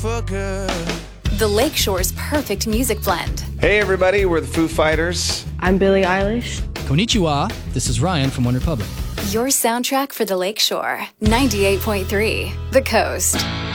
for good. The Lakeshore's perfect music blend. Hey everybody, we're the Foo Fighters. I'm Billie Eilish. Konnichiwa, this is Ryan from OneRepublic. Your soundtrack for the Lakeshore. 98.3 The Coast.